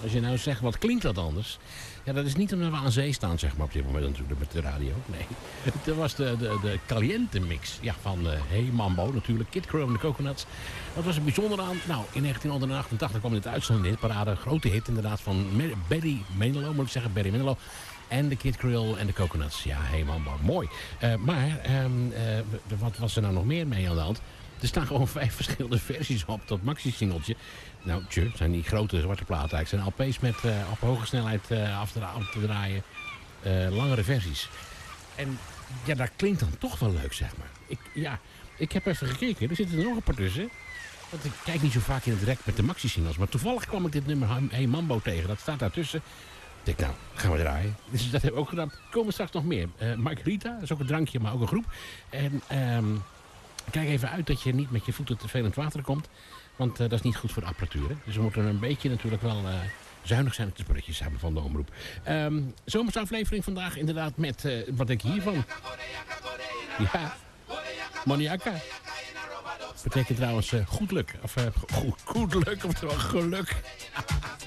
Als je nou zegt, wat klinkt dat anders? Ja, dat is niet omdat we aan zee staan, zeg maar, op dit moment natuurlijk met de radio. Nee, dat was de Caliente mix. Ja, van Hey Mambo natuurlijk, Kid Creole en de Coconuts. Wat was er bijzonder aan? Nou, in 1988 kwam dit uitzending in de parade. Grote hit inderdaad van Barry Manilow, moet ik zeggen, Barry Manilow. En de Kid Creole en de Coconuts. Ja, Hey Mambo, mooi. Wat was er nou nog meer mee aan de hand? Er staan gewoon 5 verschillende versies op dat maxi-singeltje. Nou, het zijn die grote zwarte platen. Het zijn LP's met op hoge snelheid af te draaien. Langere versies. En ja, dat klinkt dan toch wel leuk, zeg maar. Ik heb even gekeken. Er zitten er nog een paar tussen. Want ik kijk niet zo vaak in het rek met de maxi-singles. Maar toevallig kwam ik dit nummer Hey Mambo tegen. Dat staat daartussen. Ik denk, nou, gaan we draaien. Dus dat hebben we ook gedaan. Er komen straks nog meer. Margarita, dat is ook een drankje, maar ook een groep. En kijk even uit dat je niet met je voeten te veel in het water komt. Want dat is niet goed voor de apparatuur. Hè? Dus we moeten een beetje natuurlijk wel zuinig zijn op de spulletjes samen van de omroep. Zomerse aflevering vandaag inderdaad met, wat denk je hiervan? Ja, Moniaka. Betekent trouwens goed luk. Of goed luk, oftewel geluk.